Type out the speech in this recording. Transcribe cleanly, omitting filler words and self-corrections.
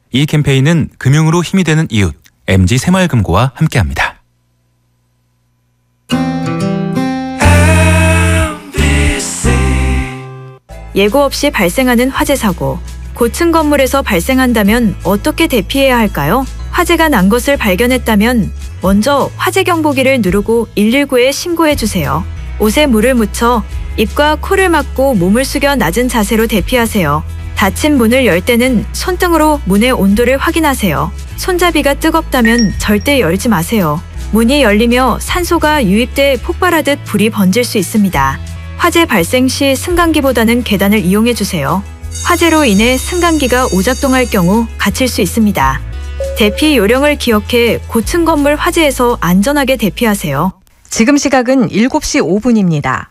이 캠페인은 금융으로 힘이 되는 이웃 MG새마을금고와 함께합니다. 예고 없이 발생하는 화재 사고. 고층 건물에서 발생한다면 어떻게 대피해야 할까요? 화재가 난 것을 발견했다면 먼저 화재 경보기를 누르고 119에 신고해 주세요. 옷에 물을 묻혀 입과 코를 막고 몸을 숙여 낮은 자세로 대피하세요. 닫힌 문을 열 때는 손등으로 문의 온도를 확인하세요. 손잡이가 뜨겁다면 절대 열지 마세요. 문이 열리며 산소가 유입돼 폭발하듯 불이 번질 수 있습니다. 화재 발생 시 승강기보다는 계단을 이용해 주세요. 화재로 인해 승강기가 오작동할 경우 갇힐 수 있습니다. 대피 요령을 기억해 고층 건물 화재에서 안전하게 대피하세요. 지금 시각은 7시 5분입니다.